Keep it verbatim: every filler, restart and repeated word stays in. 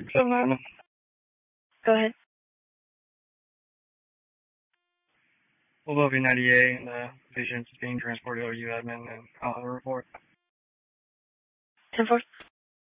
seven nine. Go ahead. Philadelphia ninety-eight, and the patient's being transported to U admin, and I'll have a report. ten four.